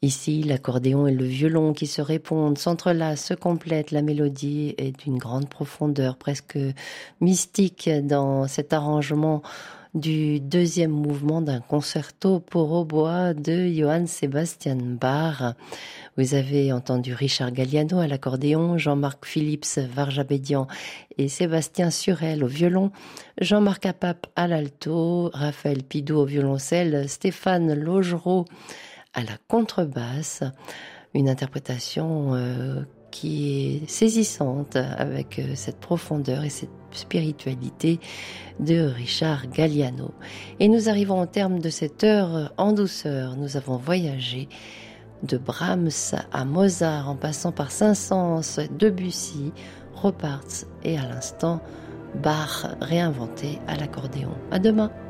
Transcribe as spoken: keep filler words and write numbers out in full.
Ici, l'accordéon et le violon qui se répondent, s'entrelacent, se complètent. La mélodie est d'une grande profondeur, presque mystique dans cet arrangement du deuxième mouvement d'un concerto pour hautbois de Johann Sebastian Bach. Vous avez entendu Richard Galliano à l'accordéon, Jean-Marc Phillips Varjabédian et Sébastien Surel au violon, Jean-Marc Apap à l'alto, Raphaël Pidou au violoncelle, Stéphane Laugereau à la contrebasse. Une interprétation euh, qui est saisissante avec euh, cette profondeur et cette spiritualité de Richard Galliano. Et nous arrivons au terme de cette heure en douceur. Nous avons voyagé de Brahms à Mozart en passant par Saint-Saëns, Debussy, Ropartz et à l'instant Bach réinventé à l'accordéon. À demain.